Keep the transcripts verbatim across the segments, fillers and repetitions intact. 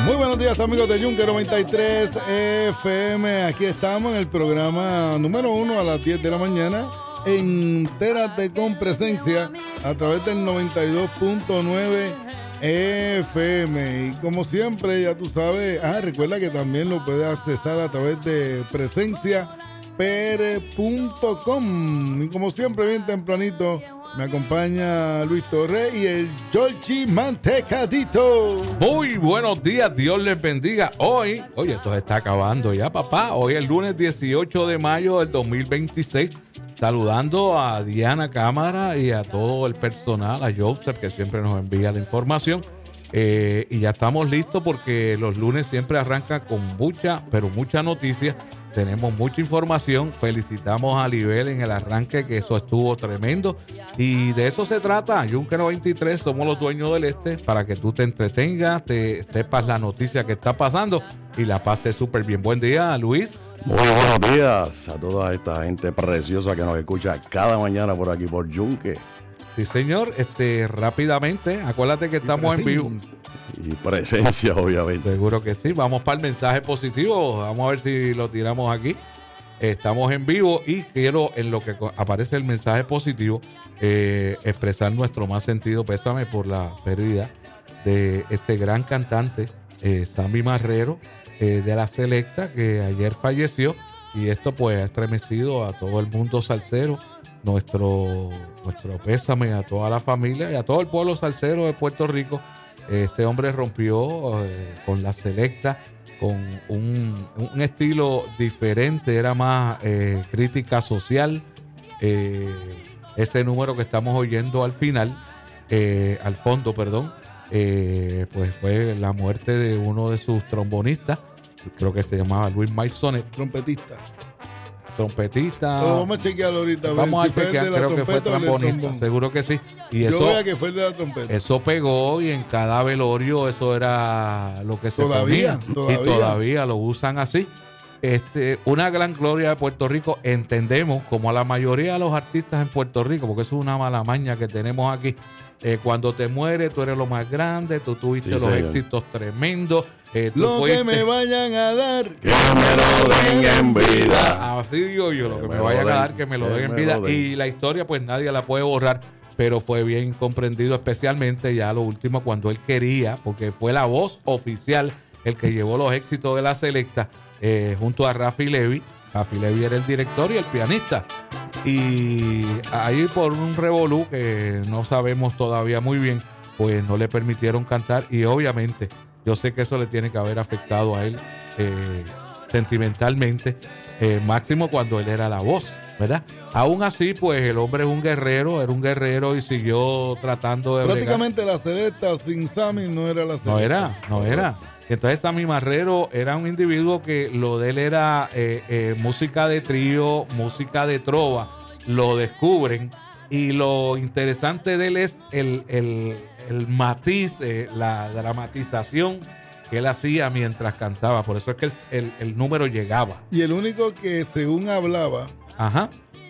Muy buenos días, amigos de Yunque noventa y tres F M. Aquí estamos en el programa número uno a las diez de la mañana. Entérate con Presencia a través del noventa y dos punto nueve F M. Y como siempre, ya tú sabes, ah, recuerda que también lo puedes accesar a través de presencia p r punto com. Y como siempre, bien tempranito, me acompaña Luis Torres y el Georgie Mantecadito. Muy buenos días, Dios les bendiga. Hoy, oye, esto se está acabando ya, papá. Hoy es el lunes dieciocho de mayo del dos mil veintiséis. Saludando a Diana Cámara y a todo el personal, a Joseph, que siempre nos envía la información. Eh, y ya estamos listos porque los lunes siempre arrancan con mucha, pero mucha noticia. Tenemos mucha información. Felicitamos a Libel en el arranque, que eso estuvo tremendo. Y de eso se trata. Yunque noventa y tres, somos los dueños del este, para que tú te entretengas, te sepas la noticia que está pasando y la pases súper bien. Buen día, Luis. Muy buenos días a toda esta gente preciosa que nos escucha cada mañana por aquí, por Yunque. Sí, señor. Este, rápidamente, acuérdate que estamos en vivo. Y presencia, obviamente. Seguro que sí. Vamos para el mensaje positivo. Vamos a ver si lo tiramos aquí. Estamos en vivo y quiero, en lo que aparece el mensaje positivo, eh, expresar nuestro más sentido pésame por la pérdida de este gran cantante, eh, Sammy Marrero, eh, de La Selecta, que ayer falleció. Y esto pues ha estremecido a todo el mundo salsero. Nuestro, nuestro pésame a toda la familia y a todo el pueblo salsero de Puerto Rico. Este hombre rompió eh, con La Selecta, con un, un estilo diferente, era más eh, crítica social. Eh, ese número que estamos oyendo al final, eh, al fondo, perdón, eh, pues fue la muerte de uno de sus trombonistas, creo que se llamaba Luis Maisonet. Trompetista. Trompetista. Pero vamos a chequearlo ahorita. Vamos a si chequear, creo que fue trombonista, seguro que sí. Y Yo eso, vea que fue el de la trompeta. Eso pegó y en cada velorio eso era lo que se todavía, ponía. Todavía. Y todavía lo usan así. Este, una gran gloria de Puerto Rico. Entendemos, como a la mayoría de los artistas en Puerto Rico, porque eso es una mala maña que tenemos aquí. Eh, cuando te mueres, tú eres lo más grande, tú tuviste sí, los señor. éxitos tremendos. Eh, lo fuiste, que me vayan a dar, que me lo den en vida. Así digo yo, lo que, que me, me vayan a dar, que me lo den en vida. Y la historia, pues nadie la puede borrar, pero fue bien comprendido, especialmente ya lo último, cuando él quería, porque fue la voz oficial el que llevó los éxitos de La Selecta, eh, junto a Rafi Levy. Rafi Levy era el director y el pianista. Y ahí por un revolú que no sabemos todavía muy bien, pues no le permitieron cantar. Y obviamente yo sé que eso le tiene que haber afectado a él eh, sentimentalmente, eh, máximo cuando él era la voz, ¿verdad? Aún así, pues el hombre es un guerrero, era un guerrero y siguió tratando de prácticamente bregar. La Selecta sin Sammy no era La Selecta. No era, no era. Entonces Sammy Marrero era un individuo que lo de él era eh, eh, música de trío, música de trova. Lo descubren y lo interesante de él es el, el, el matiz, eh, la dramatización que él hacía mientras cantaba. Por eso es que el, el, el número llegaba. Y el único que según hablaba, ajá,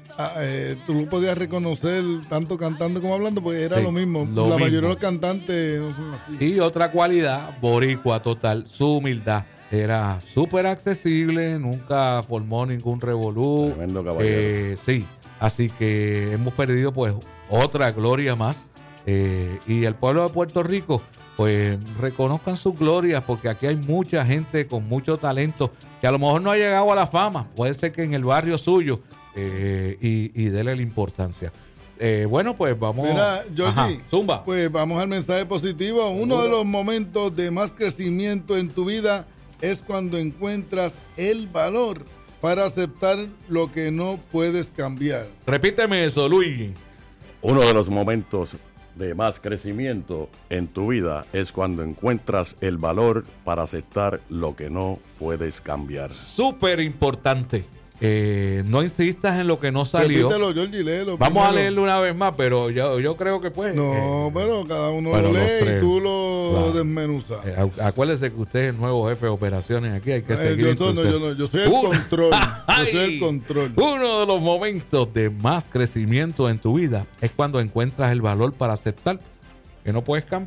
eh, tú lo podías reconocer tanto cantando como hablando, pues era sí, lo mismo. Lo la mismo. mayoría de los cantantes no son así. Y otra cualidad, boricua total, su humildad. Era súper accesible, nunca formó ningún revolú. Tremendo caballero. Eh, sí, así que hemos perdido pues otra gloria más. Eh, y el pueblo de Puerto Rico, pues reconozcan sus glorias, porque aquí hay mucha gente con mucho talento que a lo mejor no ha llegado a la fama. Puede ser que en el barrio suyo, eh, y, y déle la importancia. Eh, bueno, pues vamos. Mira, Georgie, zumba. Pues vamos al mensaje positivo. Uno de los momentos de más crecimiento en tu vida es cuando encuentras el valor para aceptar lo que no puedes cambiar. Repíteme eso, Luis. Uno de los momentos de más crecimiento en tu vida es cuando encuentras el valor para aceptar lo que no puedes cambiar. Súper importante. Eh, no insistas en lo que no salió. Repítelo, Georgie, léelo. Vamos primero. a leerlo una vez más, pero yo, yo creo que pues. No, eh, pero cada uno pero lo lee tres, y tú lo claro. desmenuzas. Eh, acu- acuérdese que usted es el nuevo jefe de operaciones aquí. Hay que Eh, seguir. yo, no, yo, no, yo soy el Uh, control. Yo soy ay, el control. Uno de los momentos de más crecimiento en tu vida es cuando encuentras el valor para aceptar que no puedes cambiar.